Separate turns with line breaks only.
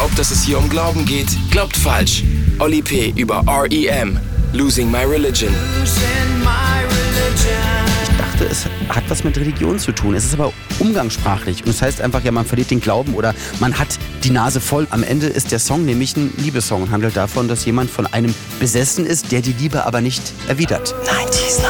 glaubt, dass es hier um Glauben geht, glaubt falsch. Oli P. über R.E.M. Losing My Religion.
Ich dachte, es hat was mit Religion zu tun. Es ist aber umgangssprachlich. Und es heißt einfach, ja, man verliert den Glauben oder man hat die Nase voll. Am Ende ist der Song nämlich ein Liebessong und handelt davon, dass jemand von einem besessen ist, der die Liebe aber nicht erwidert. 90s.